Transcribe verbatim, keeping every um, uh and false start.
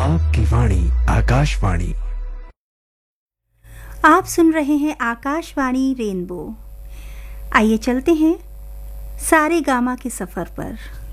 आपकी वाणी आकाशवाणी। आप सुन रहे हैं आकाशवाणी रेनबो। आइए चलते हैं सारे गामा के सफर पर।